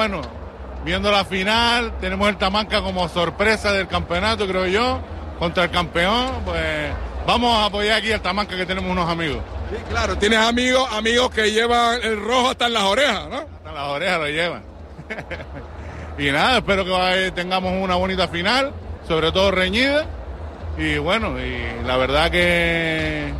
Bueno, viendo la final, tenemos el Tamanca como sorpresa del campeonato, creo yo, contra el campeón, pues vamos a apoyar aquí al Tamanca, que tenemos unos amigos. Sí, claro, tienes amigos que llevan el rojo hasta en las orejas, ¿no? Hasta en las orejas lo llevan. Y nada, espero que tengamos una bonita final, sobre todo reñida, y bueno, y la verdad que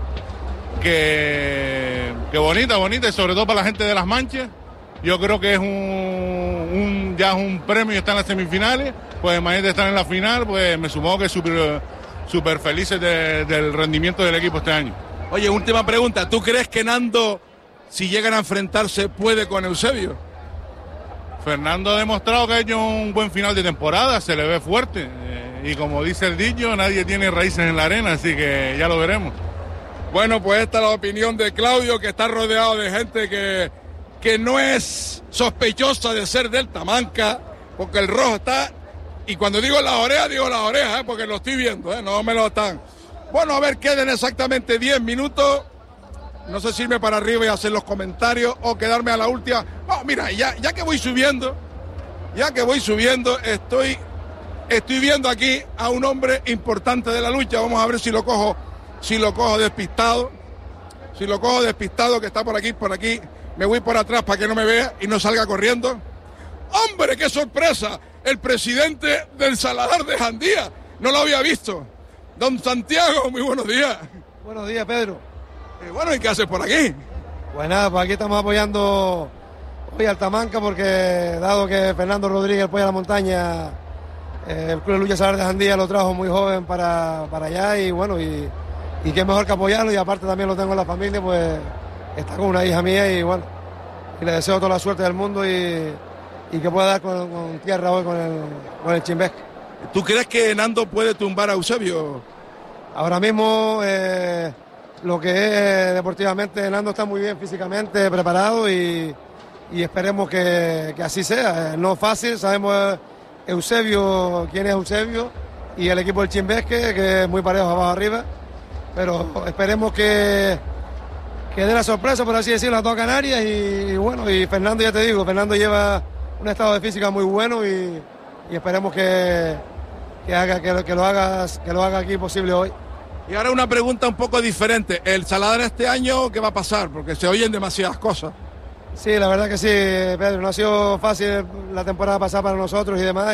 bonita, y sobre todo para la gente de Las Manchas. Yo creo que es ya es un premio estar en las semifinales, pues imagínate estar en la final, pues me supongo que súper felices del rendimiento del equipo este año. Oye, última pregunta, ¿tú crees que Nando, si llegan a enfrentarse, puede con Eusebio? Fernando ha demostrado que ha hecho un buen final de temporada, se le ve fuerte, y como dice el dicho, nadie tiene raíces en la arena, así que ya lo veremos. Bueno, pues esta es la opinión de Claudio, que está rodeado de gente que no es sospechosa de ser del Tamanca, porque el rojo está, y cuando digo las orejas, porque lo estoy viendo, no me lo están. Bueno, a ver, queden exactamente 10 minutos, no sé si irme para arriba y hacer los comentarios o quedarme a la última. No, mira, ya que voy subiendo, estoy viendo aquí a un hombre importante de la lucha. Vamos a ver si lo cojo despistado, que está por aquí, me voy por atrás para que no me vea y no salga corriendo. ¡Hombre, qué sorpresa! El presidente del Saladar de Jandía, no lo había visto. Don Santiago, muy buenos días. Buenos días, Pedro. Bueno, ¿y qué haces por aquí? Pues nada, pues aquí estamos apoyando hoy al Tamanca, porque dado que Fernando Rodríguez, el Pollo de la Montaña, el Club de Lucha Saladar de Jandía lo trajo muy joven para allá, y bueno, y qué mejor que apoyarlo, y aparte también lo tengo en la familia, pues está con una hija mía, y bueno, y le deseo toda la suerte del mundo y que pueda dar con tierra hoy con el Chimbesc. ¿Tú crees que Nando puede tumbar a Eusebio? Ahora mismo lo que es deportivamente, Nando está muy bien físicamente preparado, y esperemos que así sea. No es fácil, sabemos Eusebio, quién es Eusebio, y el equipo del Chimbesc, que es muy parejo abajo arriba, pero esperemos que dé la sorpresa, por así decirlo, a toda Canarias, y bueno, y Fernando, ya te digo, Fernando lleva un estado de física muy bueno, y esperemos que lo haga aquí posible hoy. Y ahora una pregunta un poco diferente. ¿El Saladar este año qué va a pasar? Porque se oyen demasiadas cosas. Sí, la verdad que sí, Pedro. No ha sido fácil la temporada pasada para nosotros y demás.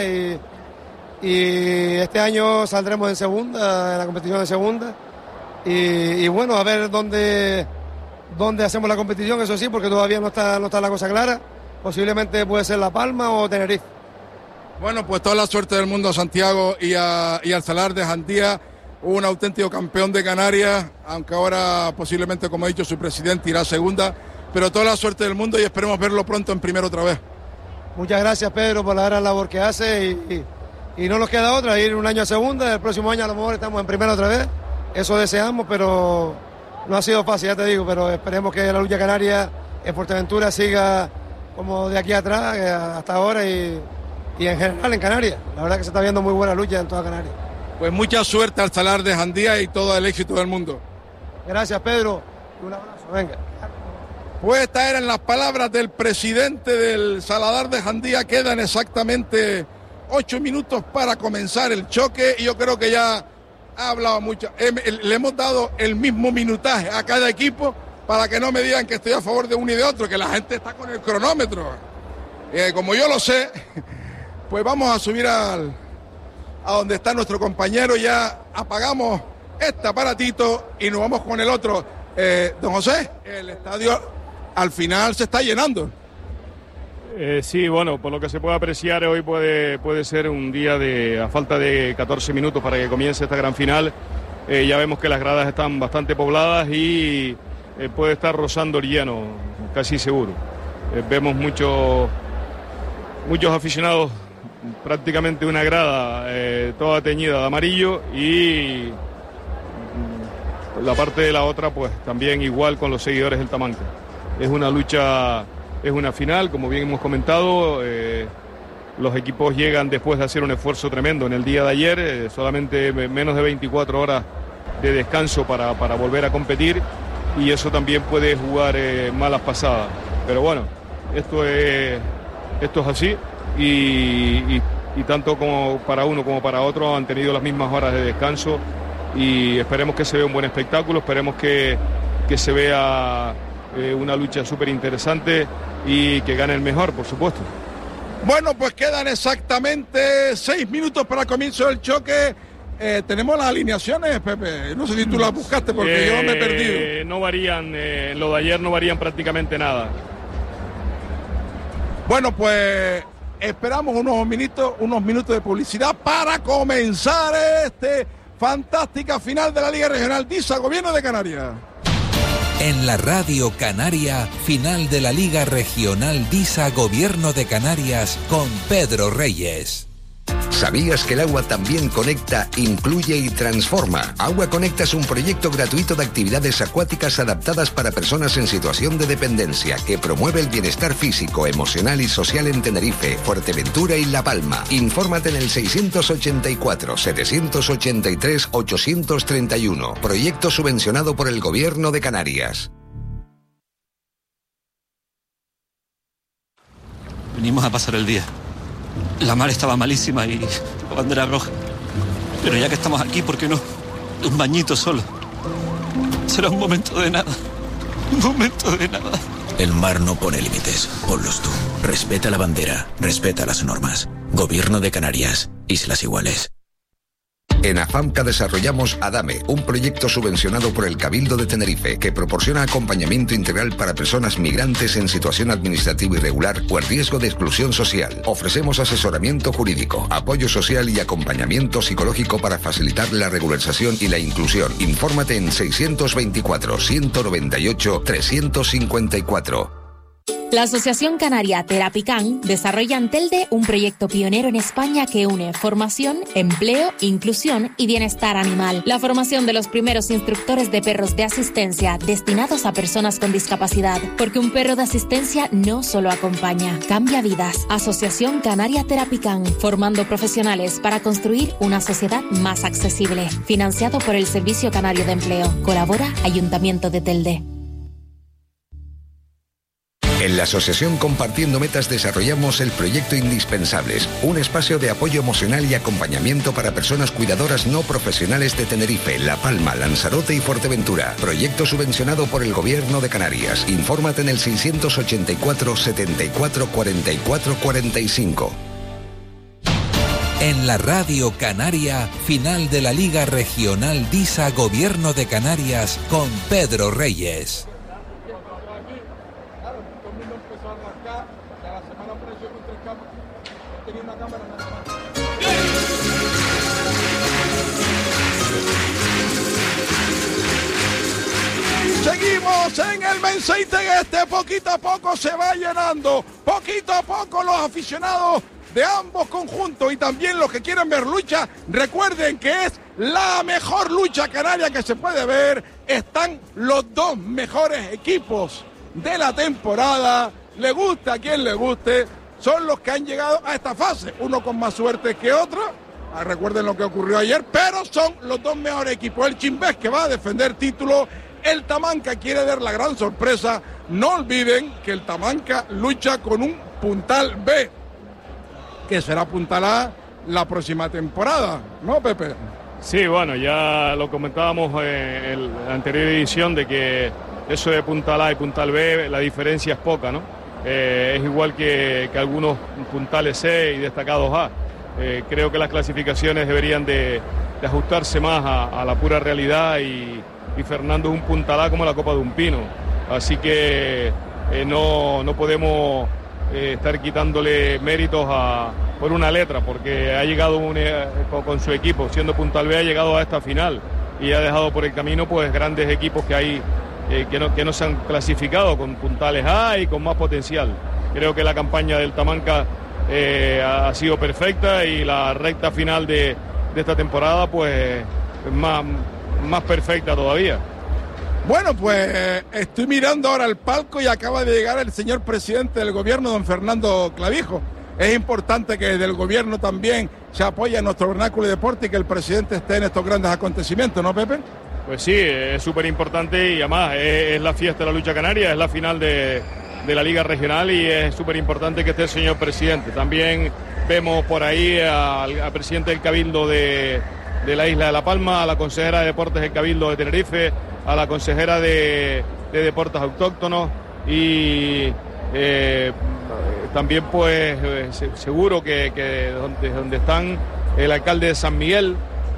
Y este año saldremos en la competición de segunda. Y bueno, a ver dónde hacemos la competición, eso sí, porque todavía no está la cosa clara. Posiblemente puede ser La Palma o Tenerife. Bueno, pues toda la suerte del mundo a Santiago y al Saladar de Jandía, un auténtico campeón de Canarias, aunque ahora posiblemente, como he dicho, su presidente irá a segunda, pero toda la suerte del mundo y esperemos verlo pronto en primera otra vez. Muchas gracias, Pedro, por la gran labor que hace, y no nos queda otra, ir un año a segunda, el próximo año a lo mejor estamos en primera otra vez, eso deseamos, pero no ha sido fácil, ya te digo, pero esperemos que la lucha canaria en Fuerteventura siga como de aquí atrás hasta ahora, y en general en Canarias. La verdad que se está viendo muy buena lucha en toda Canarias. Pues mucha suerte al Saladar de Jandía y todo el éxito del mundo. Gracias, Pedro. Un abrazo, venga. Pues estas eran las palabras del presidente del Saladar de Jandía. Quedan exactamente 8 minutos para comenzar el choque, y yo creo que ya ha hablado mucho. Le hemos dado el mismo minutaje a cada equipo para que no me digan que estoy a favor de uno y de otro, que la gente está con el cronómetro. Como yo lo sé, pues vamos a subir a donde está nuestro compañero. Ya apagamos este aparatito y nos vamos con el otro. Don José, el estadio al final se está llenando. Sí, bueno, por lo que se puede apreciar, hoy puede ser un día a falta de 14 minutos para que comience esta gran final. Ya vemos que las gradas están bastante pobladas y puede estar rozando el lleno, casi seguro. Vemos muchos aficionados, prácticamente una grada toda teñida de amarillo, y la parte de la otra pues también igual con los seguidores del Tamanca. Es una lucha, es una final, como bien hemos comentado. Los equipos llegan después de hacer un esfuerzo tremendo en el día de ayer, solamente menos de 24 horas de descanso para volver a competir, y eso también puede jugar malas pasadas. Pero bueno, esto es esto es así y tanto como para uno como para otro han tenido las mismas horas de descanso y esperemos que se vea un buen espectáculo, esperemos que se vea una lucha súper interesante y que gane el mejor, por supuesto. Bueno, pues quedan exactamente 6 minutos para el comienzo del choque. Tenemos las alineaciones, Pepe. No sé si tú las buscaste porque yo me he perdido. No varían, lo de ayer no varían prácticamente nada. Bueno, pues esperamos unos minutos de publicidad para comenzar fantástica final de la Liga Regional DISA, Gobierno de Canarias. En la Radio Canaria, final de la Liga Regional DISA Gobierno de Canarias con Pedro Reyes. ¿Sabías que el agua también conecta, incluye y transforma? Agua Conecta es un proyecto gratuito de actividades acuáticas adaptadas para personas en situación de dependencia que promueve el bienestar físico, emocional y social en Tenerife, Fuerteventura y La Palma. Infórmate en el 684-783-831. Proyecto subvencionado por el Gobierno de Canarias. Venimos a pasar el día. La mar estaba malísima y la bandera roja. Pero ya que estamos aquí, ¿por qué no? Un bañito solo. Será un momento de nada. Un momento de nada. El mar no pone límites. Ponlos tú. Respeta la bandera. Respeta las normas. Gobierno de Canarias. Islas Iguales. En AFAMCA desarrollamos ADAME, un proyecto subvencionado por el Cabildo de Tenerife que proporciona acompañamiento integral para personas migrantes en situación administrativa irregular o en riesgo de exclusión social. Ofrecemos asesoramiento jurídico, apoyo social y acompañamiento psicológico para facilitar la regularización y la inclusión. Infórmate en 624-198-354. La Asociación Canaria Terapican desarrolla en Telde un proyecto pionero en España que une formación, empleo, inclusión y bienestar animal. La formación de los primeros instructores de perros de asistencia destinados a personas con discapacidad. Porque un perro de asistencia no solo acompaña, cambia vidas. Asociación Canaria Terapican, formando profesionales para construir una sociedad más accesible. Financiado por el Servicio Canario de Empleo. Colabora Ayuntamiento de Telde. En la Asociación Compartiendo Metas desarrollamos el proyecto Indispensables, un espacio de apoyo emocional y acompañamiento para personas cuidadoras no profesionales de Tenerife, La Palma, Lanzarote y Fuerteventura. Proyecto subvencionado por el Gobierno de Canarias. Infórmate en el 684 74 44 45. En la Radio Canaria, final de la Liga Regional DISA Gobierno de Canarias con Pedro Reyes. Seguimos en el Menseite, poquito a poco se va llenando, poquito a poco los aficionados de ambos conjuntos y también los que quieren ver lucha, recuerden que es la mejor lucha canaria que se puede ver, están los dos mejores equipos de la temporada, le gusta a quien le guste, son los que han llegado a esta fase, uno con más suerte que otro, recuerden lo que ocurrió ayer, pero son los dos mejores equipos, el Chimbés que va a defender título, el Tamanca quiere dar la gran sorpresa, no olviden que el Tamanca lucha con un puntal B, que será puntal A la próxima temporada, ¿no, Pepe? Sí, bueno, ya lo comentábamos en la anterior edición de que eso de puntal A y puntal B, la diferencia es poca, ¿no? Es igual que algunos puntales C y destacados A. Creo que las clasificaciones deberían de ajustarse más a la pura realidad y Fernando es un puntal A como la copa de un pino. Así que no podemos estar quitándole méritos por una letra, porque ha llegado con su equipo, siendo puntal B, ha llegado a esta final y ha dejado por el camino pues grandes equipos que hay que no se han clasificado con puntales A y con más potencial. Creo que la campaña del Tamanca ha sido perfecta y la recta final de esta temporada pues más perfecta todavía. Bueno, pues estoy mirando ahora el palco y acaba de llegar el señor presidente del gobierno, don Fernando Clavijo. Es importante que desde el gobierno también se apoye a nuestro vernáculo y deporte y que el presidente esté en estos grandes acontecimientos, ¿no, Pepe? Pues sí, es súper importante y además es la fiesta de la lucha canaria, es la final de la Liga Regional y es súper importante que esté el señor presidente. También vemos por ahí al presidente del Cabildo de la isla de La Palma, a la consejera de Deportes del Cabildo de Tenerife, a la consejera de Deportes Autóctonos y también pues seguro que donde están el alcalde de San Miguel,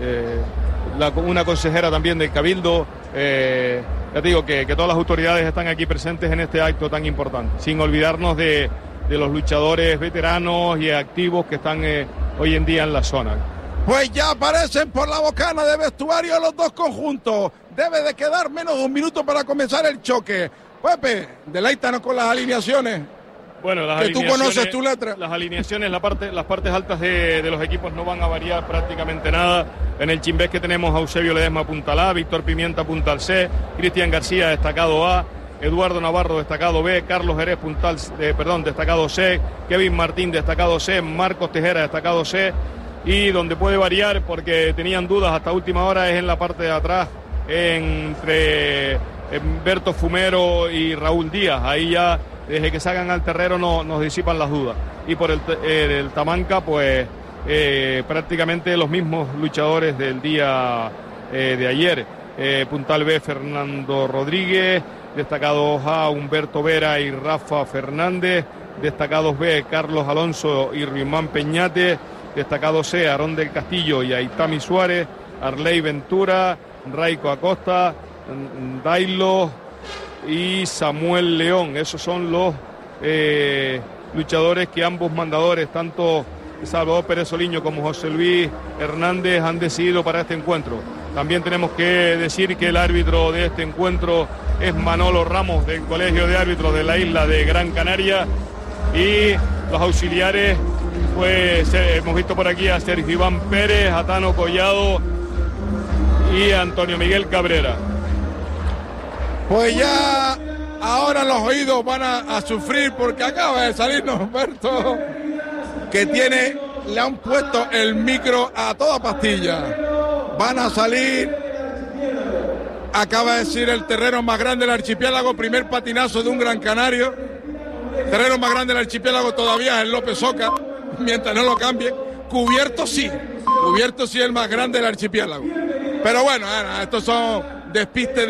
una consejera también del Cabildo, ya te digo que todas las autoridades están aquí presentes en este acto tan importante, sin olvidarnos de los luchadores veteranos y activos que están hoy en día en la zona. Pues ya aparecen por la bocana de vestuario los dos conjuntos. Debe de quedar menos de un minuto para comenzar el choque. Pepe, deleítanos con las alineaciones. Bueno, que tú conoces tu letra. Las alineaciones, las partes altas de los equipos no van a variar prácticamente nada. En el Chimbés que tenemos a Eusebio Ledesma puntal A, Víctor Pimienta puntal C, Cristian García destacado A, Eduardo Navarro destacado B, Carlos Jerez destacado C, Kevin Martín destacado C, Marcos Tejera destacado C. Y donde puede variar, porque tenían dudas hasta última hora, es en la parte de atrás, entre Berto Fumero y Raúl Díaz. Ahí ya, desde que salgan al terreno, nos disipan las dudas. Y por el Tamanca, pues prácticamente los mismos luchadores del día de ayer. Puntal B, Fernando Rodríguez, destacados A, Humberto Vera y Rafa Fernández, destacados B, Carlos Alonso y Rimán Peñate, destacado C, Aarón del Castillo y Aitami Suárez, Arley Ventura, Raico Acosta, Dailo y Samuel León. Esos son los luchadores que ambos mandadores, tanto Salvador Pérez Soliño como José Luis Hernández, han decidido para este encuentro. También tenemos que decir que el árbitro de este encuentro es Manolo Ramos, del Colegio de Árbitros de la isla de Gran Canaria, y los auxiliares, pues hemos visto por aquí a Sergio Iván Pérez, a Tano Collado y a Antonio Miguel Cabrera. Pues ya ahora los oídos van a sufrir, porque acaba de salirnos Humberto, que le han puesto el micro a toda pastilla. Van a salir, acaba de decir, el terreno más grande del archipiélago, primer patinazo de un gran canario. El terreno más grande del archipiélago todavía es el López Oca, mientras no lo cambien. Cubierto sí es el más grande del archipiélago. Pero bueno, estos son despistes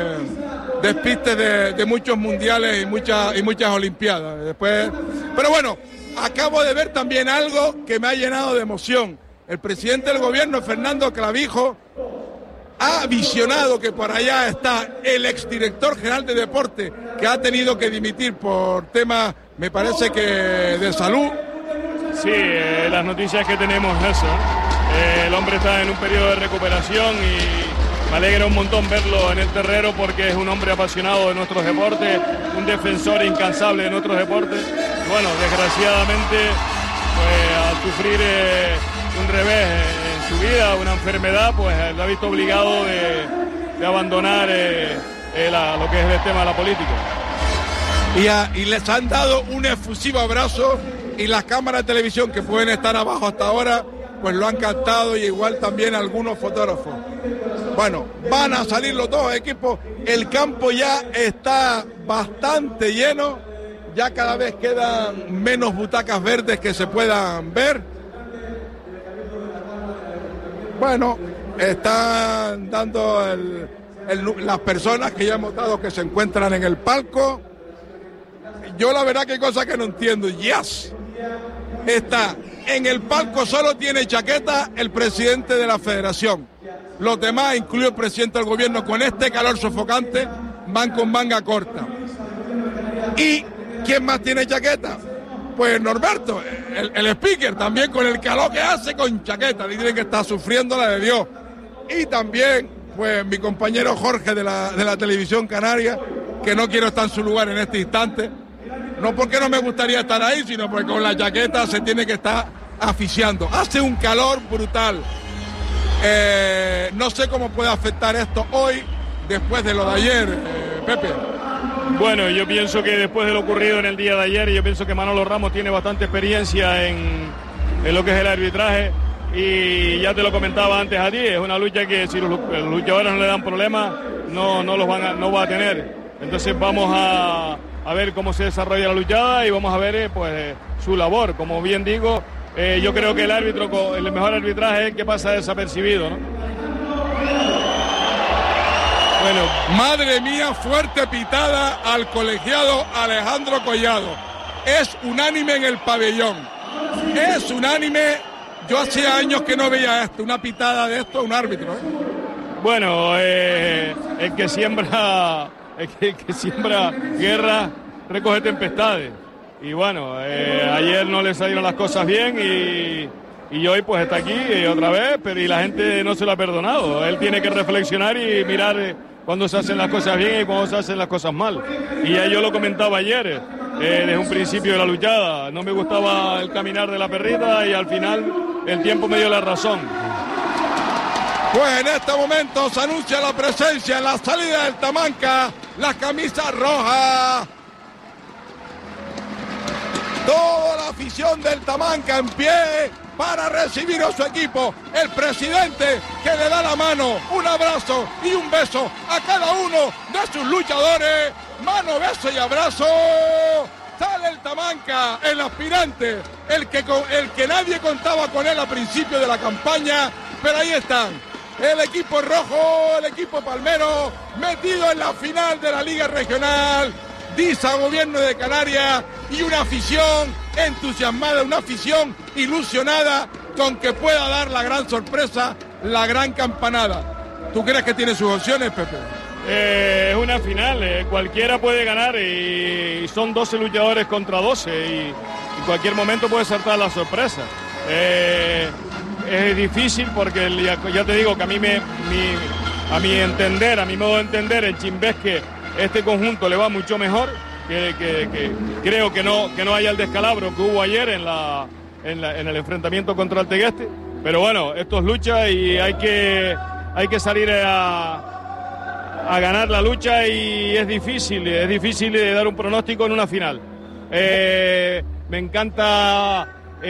de muchos mundiales y muchas olimpiadas. Después, pero bueno, acabo de ver también algo que me ha llenado de emoción. El presidente del gobierno, Fernando Clavijo, ha visionado que por allá está el exdirector general de deporte, que ha tenido que dimitir por temas, me parece que de salud. Sí, las noticias que tenemos es eso. El hombre está en un periodo de recuperación y me alegra un montón verlo en el terreno, porque es un hombre apasionado de nuestros deportes, un defensor incansable de nuestros deportes. Bueno, desgraciadamente, pues al sufrir un revés en su vida, una enfermedad, pues lo ha visto obligado de abandonar lo que es el tema de la política. Y les han dado un efusivo abrazo, y las cámaras de televisión que pueden estar abajo hasta ahora, pues lo han captado, y igual también algunos fotógrafos. Bueno, van a salir los dos equipos, el campo ya está bastante lleno, ya cada vez quedan menos butacas verdes que se puedan ver. Bueno, están dando las personas que ya hemos dado que se encuentran en el palco. Yo la verdad que hay cosas que no entiendo. Yes. Está en el palco, solo tiene chaqueta el presidente de la federación. Los demás, incluido el presidente del gobierno, con este calor sofocante, van con manga corta. ¿Y quién más tiene chaqueta? Pues Norberto, el speaker, también con el calor que hace, con chaqueta. Dicen que está sufriendo la de Dios. Y también, pues mi compañero Jorge de la televisión canaria, que no quiero estar en su lugar en este instante. No porque no me gustaría estar ahí, sino porque con la chaqueta se tiene que estar asfixiando. Hace un calor brutal. No sé cómo puede afectar esto hoy, después de lo de ayer, Pepe. Bueno, yo pienso que después de lo ocurrido en el día de ayer, yo pienso que Manolo Ramos tiene bastante experiencia en lo que es el arbitraje, y ya te lo comentaba antes a ti, es una lucha que si los luchadores no le dan problemas, no va a tener. Entonces vamos a a ver cómo se desarrolla la luchada y vamos a ver pues su labor. Como bien digo, yo creo que el árbitro, el mejor arbitraje es el que pasa desapercibido, ¿no? Bueno, madre mía, fuerte pitada al colegiado Alejandro Collado. Es unánime en el pabellón. Es unánime. Yo hacía años que no veía esto, una pitada de esto a un árbitro, ¿eh? Bueno, el que siembra guerra recoge tempestades. Y bueno, ayer no le salieron las cosas bien y hoy pues está aquí otra vez, pero y la gente no se lo ha perdonado. Él tiene que reflexionar y mirar cuando se hacen las cosas bien y cuando se hacen las cosas mal. Y ya yo lo comentaba ayer, desde un principio de la luchada. No me gustaba el caminar de la perrita y al final el tiempo me dio la razón. Pues en este momento se anuncia la presencia en la salida del Tamanca, las camisas rojas. Toda la afición del Tamanca en pie para recibir a su equipo. El presidente que le da la mano, un abrazo y un beso a cada uno de sus luchadores. Mano, beso y abrazo. Sale el Tamanca, el aspirante, el que nadie contaba con él a principio de la campaña, pero ahí están. El equipo rojo, el equipo palmero, metido en la final de la Liga Regional. DISA Gobierno de Canarias y una afición entusiasmada, una afición ilusionada con que pueda dar la gran sorpresa, la gran campanada. ¿Tú crees que tiene sus opciones, Pepe? Es una final, cualquiera puede ganar y son 12 luchadores contra 12 y en cualquier momento puede saltar la sorpresa. Es difícil porque ya te digo que a mi modo de entender, el Chimbesque, este conjunto le va mucho mejor, que creo que no haya el descalabro que hubo ayer en el enfrentamiento contra el Tegueste, pero bueno, esto es lucha y hay que salir a ganar la lucha y es difícil dar un pronóstico en una final. Me encanta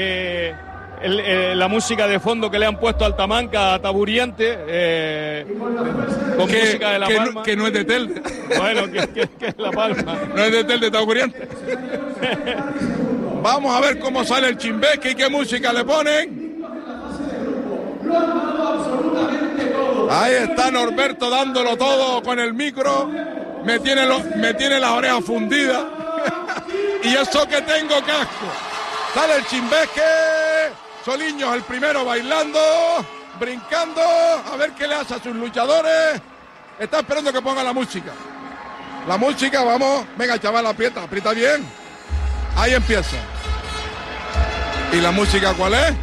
la música de fondo que le han puesto al Tamanca, a Taburiente, con música de La Palma. Que no es de Telde. Bueno, que es La Palma. No es de Telde, Taburiente. Vamos a ver cómo sale el Chimbesque y qué música le ponen. Ahí está Norberto dándolo todo con el micro. Me tiene las orejas fundidas. Y eso que tengo casco. Sale el Chimbesque. Soliños el primero bailando, brincando, a ver qué le hace a sus luchadores. Está esperando que ponga la música. La música, vamos. Venga, chaval, aprieta bien. Ahí empieza. ¿Y la música cuál es?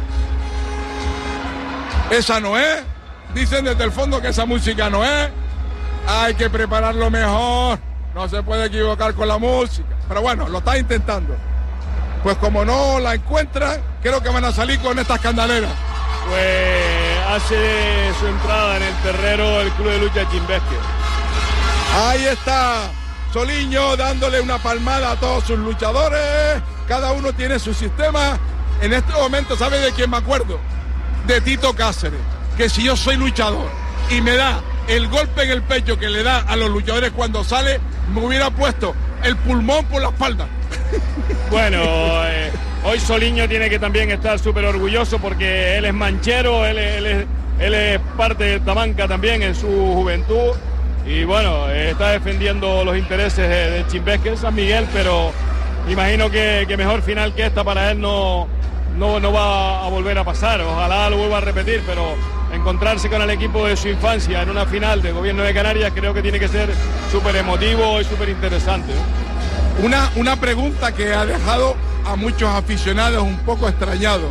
Esa no es. Dicen desde el fondo que esa música no es. Hay que prepararlo mejor. No se puede equivocar con la música. Pero bueno, lo está intentando. Pues como no la encuentran, creo que van a salir con estas candeleras. Pues hace su entrada en el terrero el Club de Lucha Chimbesque. Ahí está Soliño dándole una palmada a todos sus luchadores. Cada uno tiene su sistema. En este momento, ¿sabe de quién me acuerdo? De Tito Cáceres. Que si yo soy luchador y me da el golpe en el pecho que le da a los luchadores cuando sale, me hubiera puesto el pulmón por la espalda. Bueno, hoy Soliño tiene que también estar súper orgulloso porque él es manchero, él es parte de Tamanca también en su juventud y bueno, está defendiendo los intereses de Chimbesque, San Miguel, pero imagino que mejor final que esta para él no va a volver a pasar, ojalá lo vuelva a repetir, pero encontrarse con el equipo de su infancia en una final de Gobierno de Canarias creo que tiene que ser súper emotivo y súper interesante, ¿no? Una pregunta que ha dejado a muchos aficionados un poco extrañados.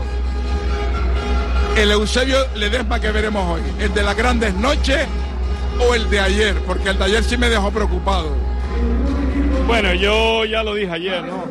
El Eusebio Ledesma que veremos hoy, ¿el de las grandes noches o el de ayer? Porque el de ayer sí me dejó preocupado. Bueno, yo ya lo dije ayer, ¿no?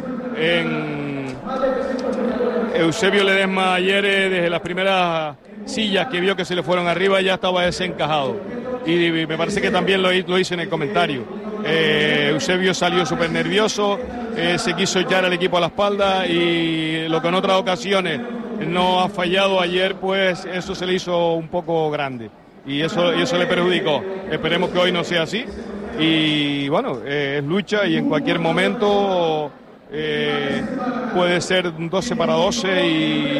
Eusebio Ledesma ayer, desde las primeras sillas que vio que se le fueron arriba, ya estaba desencajado. Y me parece que también lo hice en el comentario. Eusebio salió súper nervioso, se quiso echar al equipo a la espalda y lo que en otras ocasiones no ha fallado ayer, pues eso se le hizo un poco grande y eso le perjudicó. Esperemos que hoy no sea así y bueno, es lucha y en cualquier momento puede ser 12 para 12 y